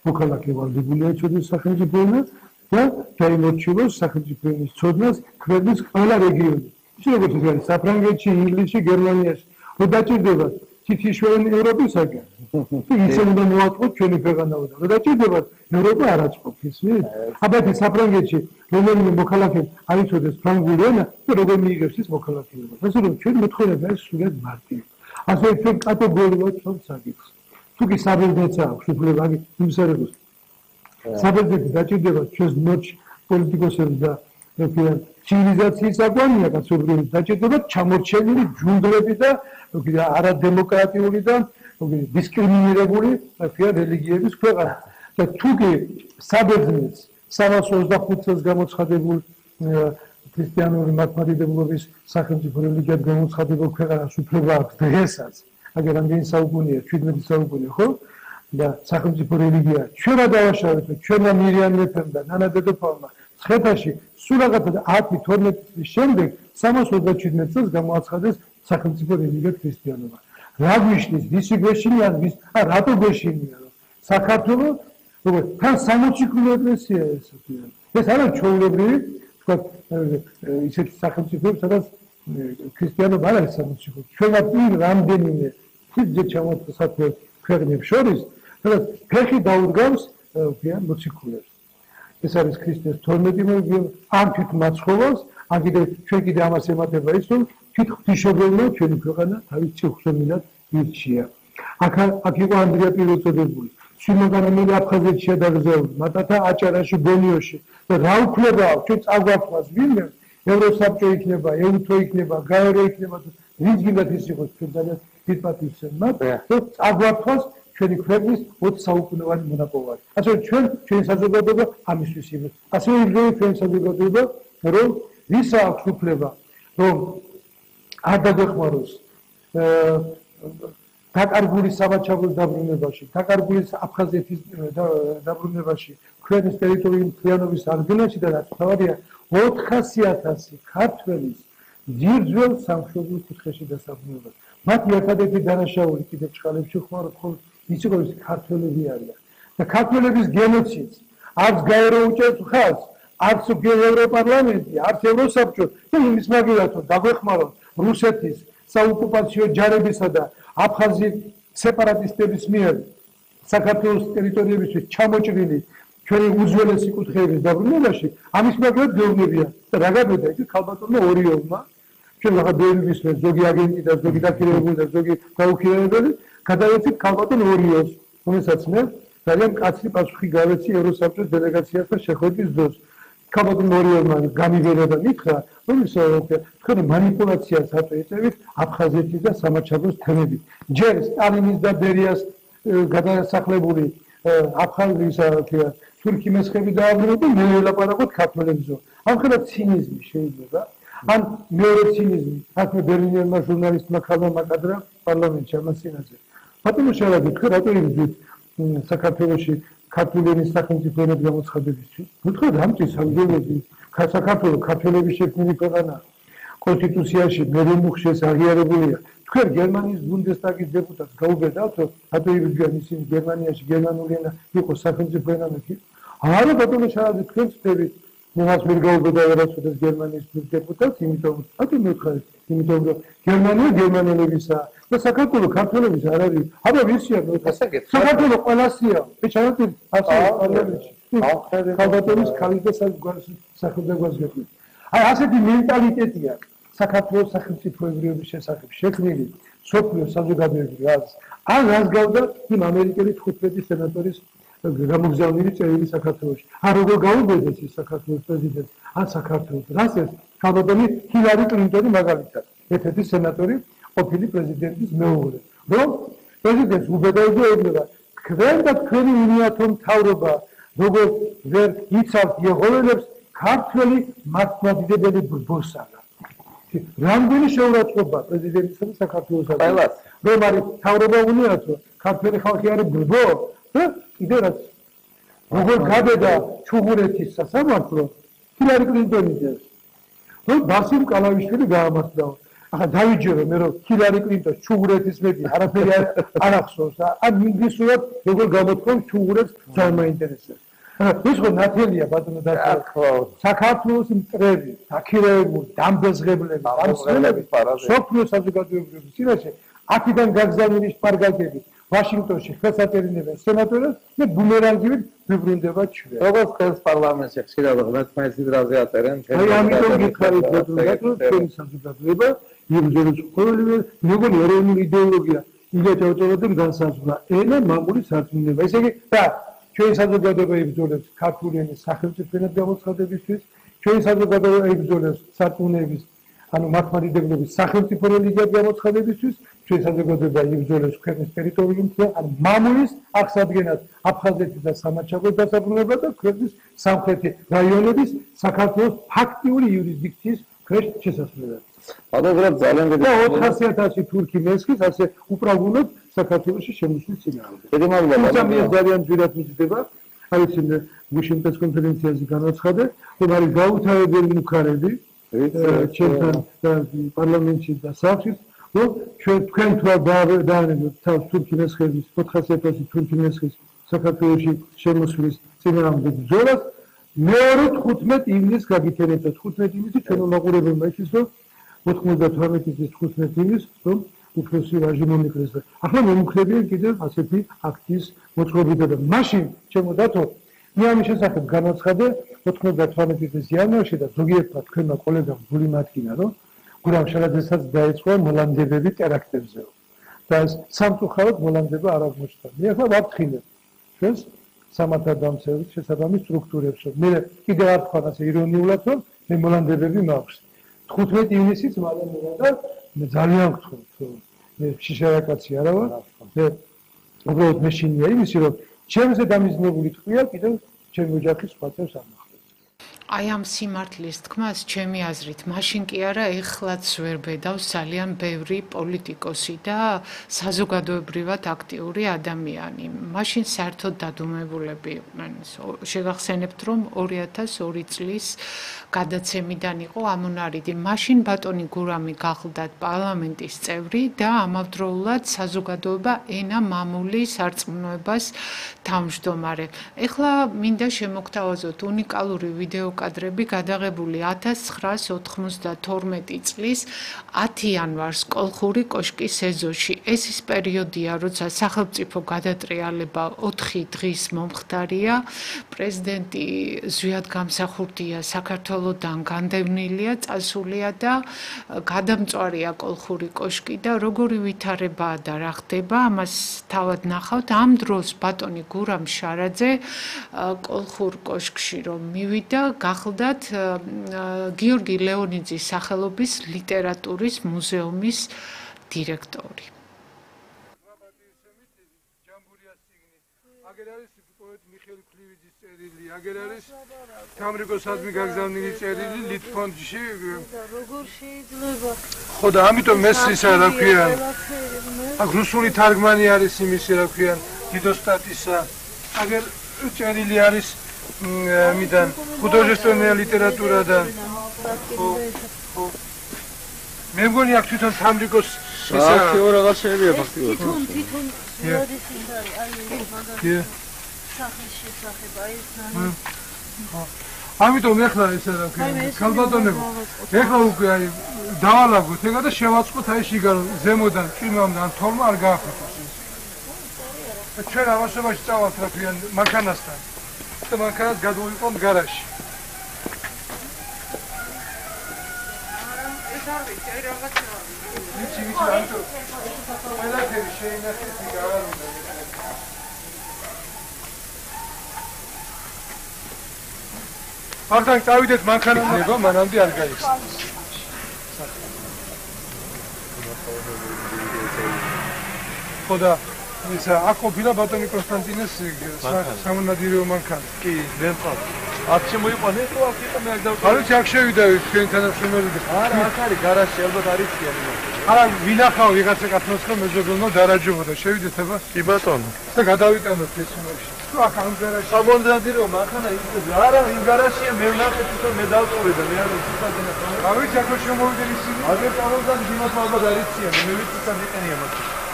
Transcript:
მოქალაქე ვალდებულია იცოდეს სახელმწიფო ენა და დაიმორჩილოს სახელმწიფო ენის ცოდნას ქვეყნის ყველა რეგიონი. ისე როგორც არის საფრანგეთში, ინგლისში, გერმანიაში. რომ დაჭირდება თითქმის ევროპისაგან. ისე უნდა მოაწყოთ ჩვენი ქვეყანაობა. რომ დაჭირდება ევროპა არ აწყობს ისე. აბა საფრანგეთში რომელიმე მოქალაქე არ იცოდეს ფრანგული ენა და როგორ მიიღებს ის მოქალაქეობას. ასე რომ ჩვენ მოთხოვნა ეს სულად მარტივი. ასე ჩვენ კატეგორიულად ვთქვათ საკითხს. თუ კი საბერძნეთს აქვს უფლება იმსარებას საბერძნეთი დაჭირდება ჩვენს ნოჩ პოლიტიკოსებს და ცივილიზაციის აგვანია კაცობრიობის დაჭირდება ჩამორჩენილი ჯუნგლები და არადემოკრატიული და დისკრიმინირებული რელიგიების ქვეყანა. და თუ კი საბერძნეთს 325 წელს გამოცხადებულ ქრისტიანული მართლმადიდებლობის სახელმწიფო რელიგიად გამოცხადებულ ქვეყანას უფლება აქვს დღესაც, აგერ რამდენი საუკუნეა, 17 საუკუნე, ხო? და სახელმწიფო რელიგია ჩვენ რა დავაშავეთ, ჩვენმა მირიან მეფემ და ნანა დედოფალმა ცხედაში სულ რაღაცა 10-12 წლის შემდეგ 327 წელს გამოაცხადეს სახელმწიფო რელიგია ქრისტიანობა. რა გვიშლის, ვისი გვეშინია, რატო გვეშინია? საქართველოს თან 60 კილო ეკლესია ესაა. ეს არა ჩვეულებრივი, თქვა ისეთი სახელმწიფოები, სადაც ქრისტიანობა არ არის სახელმწიფო. ჩვენმა პირ რამდენიმე თითქმის ჩამოთვლილ ქვეყნებს შორის, სადაც ფეხი დაუდგავს მოციქულებს. ეს არის ქრისტეს 12 მოგიო, ამ თვით მაცხოვას, ან ჩვენ კიდე ამას ემატება ის, რომ თვით ღვთისმშობელმა ჩვენი ქვეყანა თავის ციხსომილად ირჩია. აქ იყო ანდრია პირველწოდებული. სიმაგანემელი აფხაზეთში დაგზავნილი, მატათა აჭარაში, გონიოში და რა უფლება აქვს ჩვენ წაგვაქვს ვინმე ევროსაბჭო იქნება, ეუთო იქნება, გაერო იქნება, ვინც გინდათ ის იყოს ჩვენ ძალიან დიდ პატივს მათ და წაგვაქვს ჩვენი ქვეყნის 20 საუკუნოვანი მონაპოვარი. ასე რომ ჩვენი საზოგადოება ამისთვის იმის. ასე იგრძნობა ჩვენი საზოგადოება, რომ ვის აქვს უფლება, რომ არ დაგვეხმაროს დაკარგული სამაჩაბლოს დაბრუნებაში, დაკარგული აფხაზეთის დაბრუნებაში, ქვეყნის ტერიტორიული მთლიანობის აღდგენაში და რაც თავარია 400,000 ქართველის ძირძველ სამშობლოს კუთხეში დასაბრუნებას. მათი ერთადერთი დანაშაული კიდევ ჭყალებში ხმარობ ხოლმე ის იყო ის ქართველები არიან. და ქართველების გენოციდს არც გაერო უჭერს ხაზს, არც ევროპარლამენტი, არც ევროსაბჭო და იმის მაგალითად დაგვეხმაროთ რუსეთის საოკუპაციო ჯარებისა და აფხაზი სეპარატისტების მიერ საქართველოს ტერიტორიებისთვის ჩამოჭრილი ჩვენი უძველესი კუთხეების დაბრუნებაში ამის მაგალითად გეუბნებიან და რა გაბედა ის ქალბატონმა ორიოვმა ჩვენ რაღაცა ბევრი ვისმენთ ზოგი აგენტი და ზოგი დაქირავებული და ზოგი გაუქირავებელი გადავეცით ქალბატონ ორიოვს რომელსაც მე ძალიან კაცი პასუხი გავეცი ევროსაბჭოს დელეგაციასთან შეხვედრის დროს ქალბატონ ორიოვმა გამიგერა და მითხრა რომ ის თქვენ მანიპულაციას აწევით აფხაზეთის და სამაჩაბლოს თემებით ჯერ სტალინის და ბერიას გადასახლებული აფხაზის თურქი მესხები დააბრუნებენ და მე ელაპარაკოთ ქართველებზე ამ ხერა ცინიზმი შეიძლება ან მეორე ცინიზმი აქ ბერლინელმა ჟურნალისტმა ქალბატონმა კადრა პარლამენტში ამას წინაზე ბატონო შევაგეთ თქვენ რატო იგრძნით საქართველოში ქართული ენის სახელმწიფო ენების გამოცხადებისთვის ვთქვათ ამწის სამგებლები საქართველოს ქართველების შექმნილი ქვეყანა კონსტიტუციაში მერემუხშეს აღიარებულია თქვენ გერმანიის ბუნდესტაგის დეპუტატს გაუგებდათ რომ რატო იგრძნიან ისინი გერმანიაში გერმანული ენა იყო სახელმწიფო ენა მეკი არა ბატონო შევაგეთ თქვენ ცდებით მას ვერ გაუგებდა ვერასოდეს გერმანიის დეპუტატს იმიტომ რატო მეკითხეთ იმიტომ რომ გერმანია გერმანელებისა და საქართველოს ქართველების არ არის აბა ვისია საქართველოს ყველასია ეს ჩავატირ ასე პარლამენტში ქალბატონის ქალის და სახელმწიფო აი ასეთი მენტალიტეტია საქართველოს სახელმწიფოებრიობის შესახებ შექმნილი სოფლიო საზოგადოებრივი აზრს ან რას გავდა იმ ამერიკელი 15 სენატორის გამოგზავნილი წერილი საქართველოში ან როგორ გაუგებდეს ის საქართველოს პრეზიდენტს ან საქართველოს რას ეს ქალბატონი ჰილარი კლინტონი მაგალითად ერთ-ერთი სენატორი ყოფილი პრეზიდენტის მეუღლე რომ პრეზიდენტს უბედაებდა ეუბნება თქვენ და თქვენი უნიათო მთავრობა როგორ ვერ იცავთ იეღოველებს ქართველი მართლმადიდებელი ბოსანა რამდენი შეურაცხყოფა პრეზიდენტისა და საქართველოს ყველას რომ არის მთავრობა უნიათო ქართველი ხალხი არის ბბო და კიდევ რაც როგორ გადადა ჩუღურეთის სასამართლო ჰილარი კლინტონი რომ ბასილ კალავიშვილი გაამართლა ახლა დავიჯერო მე რომ ჰილარი კლინტონს ჩუღურეთის მეტი არაფერი არ ახსოვს ან ინგლისურად როგორ გამოთქვამს ჩუღურეთს ძალიან მაინტერესებს. ის ხო ნათელია ბატონო დაკავ საქართველოს მტრები, დაქირავებული, დამბეზღებლები, დამსხელების სოფლიო საზოგადოებრივი სიაში აქედან გაგზავნილი შპარგალკები ვაშინგტონში ხელსაწერინებენ სენატორებს და ბუმერანგივით ვიბრუნდება ჩვენ. როგორც ხელს პარლამენტში ხშირად ღმერთმაის დროზე აწერენ. აი ამიტომ გითხარით ბატონო ჩვენი საზოგადოება იბრძოლის ყოველივე მეგონი ეროვნული იდეოლოგია იგივე ავტორებთან განსაზღვრა ენა მამული სარწმუნება. ესე იგი და ჩვენი საზოგადოება იბრძოლებს ქართული ენის სახელმწიფოენა გამოცხადებისთვის, ჩვენი საზოგადოება იბრძოლებს სარწმუნოების ანუ მართლმადიდებლობის სახელმწიფო რელიგიების გამოცხადებისთვის, ჩვენი საზოგადოება იბრძოლებს ქვეყნის ტერიტორიულ ანუ მამულის აღსადგენად აფხაზეთის და სამაჩაბლოს დასაბრუნებლად და ქვეყნის სამხრეთი რაიონების საქართველოს ფაქტიური იურისდიქციის ქვეშ შესასვლელად. Adevărat, ძალიან და 400.000 თურქი მესხის ასე უპრაგუნოდ საქართველოში შემოსვლის წინააღმდეგ. თუმცა მე ძალიან ძვირად ვიზრდება, არის გუშინ პრესკონფერენციაზე განაცხადა, რომ არის გაუთავებელი მუხარები ჩვენთან პარლამენტში და სახლში, რომ თქვენ თუ დაანებოთ თავს თურქი მესხების 400.000 თურქი მესხის საქართველოში შემოსვლის წინააღმდეგ ბრძოლას, მეორე 15 ივნისს გაგიჩერებთ 15 ივნისში ჩვენ უმაღურებელმა იცის რომ 98 წლის 15 ივნისს რომ უფროსი ვაჟი მომიქრეს და ახლა მომუქრებიან კიდევ ასეთი აქტის მოწყობიდან და მაშინ ჩემო დათო მე ამის შესახებ განაცხადე 98 წლის იანვარში და ზოგიერთმა თქვენმა კოლეგამ გული მათქინა რომ გურავშალაძესაც დაიწყო მოლანდებები ტერაქტებზე და ეს სამწუხაროდ მოლანდება არ აღმოჩნდა მე ახლა ვაფრთხილებ ჩვენს სამართალდამცავების შესაბამის სტრუქტურებს მე კიდევ არ თქვა ასე ირონიულად რომ მე მოლანდებები მაქვს 15 ივნისიც მალე და მე ძალიან გთხოვთ მე შიშარაკაცი არა ვარ მე უბრალოდ მე შინია იმისი რომ ჩემზე დამიზნებული თქვია კიდევ ჩემი ოჯახის სხვა წევრს არ ნახავ აი ამ სიმართლის თქმას ჩემი აზრით მაშინ კი არა ეხლაც ვერ ბედავს ძალიან ბევრი პოლიტიკოსი და საზოგადოებრივად აქტიური ადამიანი. მაშინ საერთოდ დადუმებულები იყვნენ. შეგახსენებთ რომ 2002 წლის გადაცემიდან იყო ამონარიდი. მაშინ ბატონი გურამი გახლდათ პარლამენტის წევრი და ამავდროულად საზოგადოება ენა მამული სარწმუნოებას თავმჯდომარე. ეხლა მინდა შემოგთავაზოთ უნიკალური ვიდეო კადრები გადაღებული 1992 წლის 10 იანვარს კოლხური კოშკის ეზოში. ეს ის პერიოდია, როცა სახელმწიფო გადატრიალება 4 დღის მომხდარია, პრეზიდენტი ზვიად გამსახურდია საქართველოსდან განდევნილია, წასულია და გადამწვარია კოლხური კოშკი და როგორი ვითარებაა და რა ხდება, ამას თავად ნახავთ. ამ დროს ბატონი გურამ შარაძე კოლხურ კოშკში რომ მივიდა გახლდათ გიორგი ლეონიძის სახელობის ლიტერატურის მუზეუმის დირექტორი. აგერ არის პოეტ მიხეილ ქლივიძის წერილი, აგერ არის სამრიგოსადმი გაგზავნილი წერილი ლიტფონდში. როგორ შეიძლება? ხო და ამიტომ ეს ისა რა ქვია. აქ რუსული თარგმანი არის იმისი რა ქვია, დიდოსტატისა. აგერ წერილი არის მიდან художественная литературадан. მე მგონი აქ თვითონ სამრიგოს ისა რაღაც შეიძლება ფაქტიურად. თვითონ ზიადის ის არის აი მაგალითად სახის შესახებ აი ეს ამიტომ ეხლა ესე რა ქვია ქალბატონებო ეხლა უკვე აი დავალაგოთ ეგა და შევაწყოთ აი შიგან ზემოდან წვიმამდე ან თორმა არ გაახერხოს ის ჩვენ ამასობაში წავალთ რა ქვია მანქანასთან და მანქანას გადმოვიყავ გარაჟში ეს არ ვიცი აი რაღაცა ვიცი ამიტომ ყველაფერი შეინახეთ იგავარ უნდა ახლა წავიდეთ მანქანანება, მანამდე არ გაიხსნას. ხოდა ისა აქ ყოფილა ბატონი კონსტანტინეს სამონადირეო მანქანა. კი, მე მყავს. აქ შემოიყვანე, თუ აქ იყო მე აქ დავყავ. არის აქ შევიდა თქვენ თანამშრომლები. არა, აქ არის გარაჟში, ალბათ არის კი. არა ვინახავ ვიღაცა კაცმოს რომ მეზობელმა დარაჯობოდა შევიდეთ აბა კი ბატონო. და გადავიტანოთ ეს უმაში თუ აქ ამ გარაში საბონდადი რომ ახანა ის არა იმ გარაშია მე ვნახე თვითონ მე დავწოვე და მე არ ვიცი საერთოდ. ავიც აქ შემოვიდნენ ისინი აგერ წამოდან იმას ალბათ არ იციან მე ვიცი სად იყენია მათ.